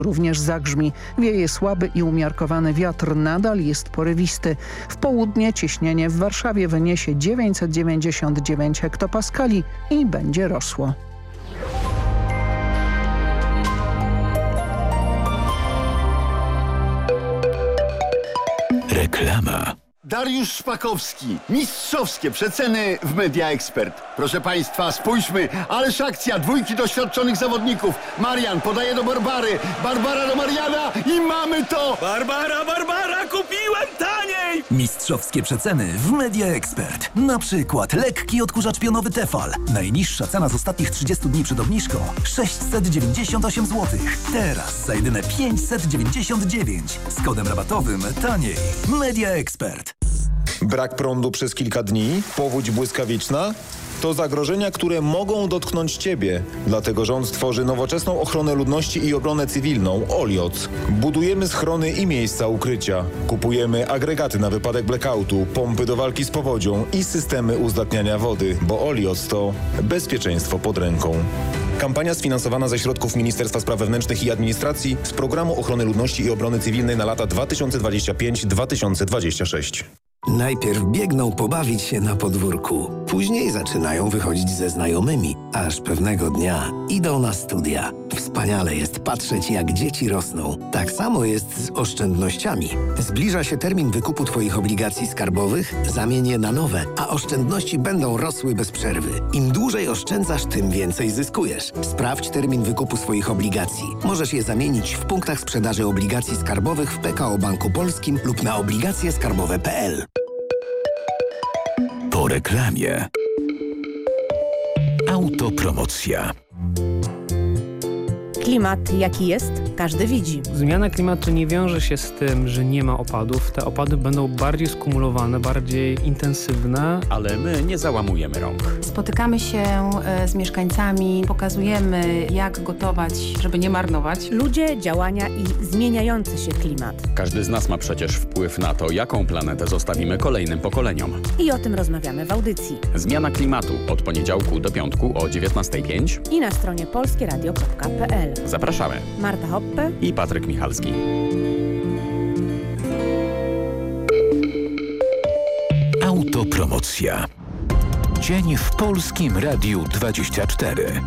również zagrzmi. Wieje słaby i umiarkowany wiatr, nadal jest porywisty. W południe ciśnienie w Warszawie wyniesie 999 hektopaskali i będzie rosło. Reklama. Dariusz Szpakowski. Mistrzowskie przeceny w Media Expert. Proszę Państwa, spójrzmy, ależ akcja, dwójki doświadczonych zawodników. Marian podaje do Barbary, Barbara do Mariana i mamy to! Barbara, kupiłem taniej! Mistrzowskie przeceny w Media Expert. Na przykład lekki odkurzacz pionowy Tefal. Najniższa cena z ostatnich 30 dni przed obniżką 698 zł. Teraz za jedyne 599. Z kodem rabatowym taniej. Media Expert. Brak prądu przez kilka dni, powódź błyskawiczna to zagrożenia, które mogą dotknąć Ciebie. Dlatego rząd tworzy nowoczesną ochronę ludności i obronę cywilną OLIOC. Budujemy schrony i miejsca ukrycia. Kupujemy agregaty na wypadek blackoutu, pompy do walki z powodzią i systemy uzdatniania wody, bo OLIOC to bezpieczeństwo pod ręką. Kampania sfinansowana ze środków Ministerstwa Spraw Wewnętrznych i Administracji z Programu Ochrony Ludności i Obrony Cywilnej na lata 2025-2026. Najpierw biegną pobawić się na podwórku, później zaczynają wychodzić ze znajomymi, aż pewnego dnia idą na studia. Wspaniale jest patrzeć, jak dzieci rosną. Tak samo jest z oszczędnościami. Zbliża się termin wykupu Twoich obligacji skarbowych, zamień je na nowe, a oszczędności będą rosły bez przerwy. Im dłużej oszczędzasz, tym więcej zyskujesz. Sprawdź termin wykupu swoich obligacji. Możesz je zamienić w punktach sprzedaży obligacji skarbowych w PKO Banku Polskim lub na obligacjeskarbowe.pl. Po reklamie. Autopromocja. Klimat jaki jest, każdy widzi. Zmiana klimatu nie wiąże się z tym, że nie ma opadów. Te opady będą bardziej skumulowane, bardziej intensywne. Ale my nie załamujemy rąk. Spotykamy się z mieszkańcami, pokazujemy, jak gotować, żeby nie marnować. Ludzie, działania i zmieniający się klimat. Każdy z nas ma przecież wpływ na to, jaką planetę zostawimy kolejnym pokoleniom. I o tym rozmawiamy w audycji. Zmiana klimatu od poniedziałku do piątku o 19:05 i na stronie polskieradio.pl. Zapraszamy. Marta Hoppe i Patryk Michalski. Autopromocja. Dzień w Polskim Radiu 24.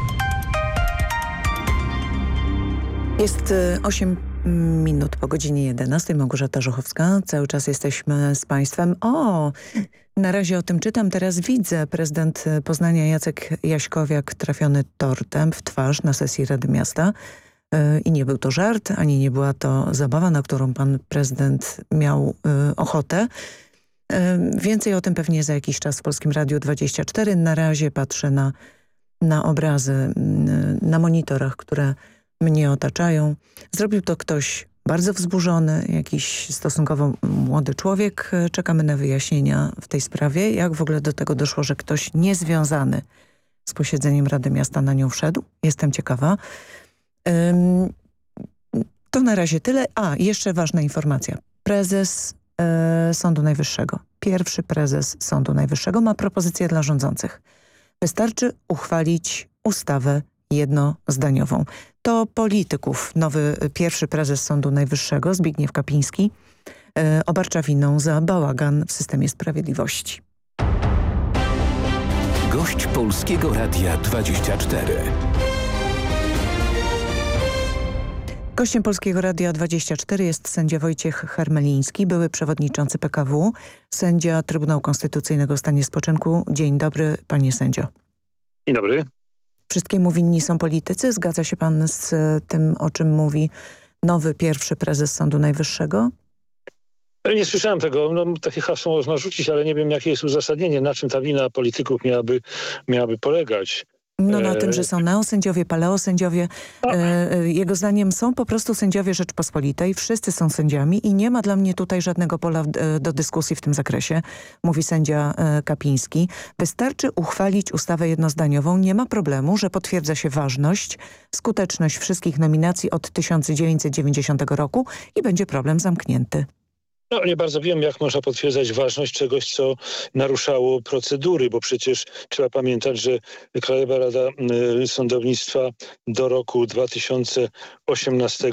Jest 8 minut po godzinie 11. Małgorzata Żuchowska. Cały czas jesteśmy z Państwem. Na razie o tym czytam, teraz widzę. Prezydent Poznania Jacek Jaśkowiak trafiony tortem w twarz na sesji Rady Miasta. I nie był to żart, ani nie była to zabawa, na którą pan prezydent miał ochotę. Więcej o tym pewnie za jakiś czas w Polskim Radiu 24. Na razie patrzę na obrazy, na monitorach, które mnie otaczają. Zrobił to ktoś bardzo wzburzony, jakiś stosunkowo młody człowiek. Czekamy na wyjaśnienia w tej sprawie. Jak w ogóle do tego doszło, że ktoś niezwiązany z posiedzeniem Rady Miasta na nią wszedł? Jestem ciekawa. To na razie tyle. Jeszcze ważna informacja. Prezes Sądu Najwyższego, pierwszy prezes Sądu Najwyższego ma propozycję dla rządzących. Wystarczy uchwalić ustawę jednozdaniową. To polityków nowy pierwszy prezes Sądu Najwyższego, Zbigniew Kapiński, obarcza winą za bałagan w systemie sprawiedliwości. Gość Polskiego Radia 24. Gościem Polskiego Radia 24 jest sędzia Wojciech Hermeliński, były przewodniczący PKW, sędzia Trybunału Konstytucyjnego w stanie spoczynku. Dzień dobry, panie sędzio. Dzień dobry. Wszystkiemu winni są politycy? Zgadza się pan z tym, o czym mówi nowy pierwszy prezes Sądu Najwyższego? Nie słyszałem tego. Takie hasło można rzucić, ale nie wiem, jakie jest uzasadnienie, na czym ta wina polityków miałaby polegać. Na tym, że są neosędziowie, paleosędziowie. Jego zdaniem są po prostu sędziowie Rzeczpospolitej. Wszyscy są sędziami i nie ma dla mnie tutaj żadnego pola do dyskusji w tym zakresie, mówi sędzia Kapiński. Wystarczy uchwalić ustawę jednozdaniową. Nie ma problemu, że potwierdza się ważność, skuteczność wszystkich nominacji od 1990 roku i będzie problem zamknięty. No, nie bardzo wiem, jak można potwierdzać ważność czegoś, co naruszało procedury, bo przecież trzeba pamiętać, że Krajowa Rada Sądownictwa do roku 2018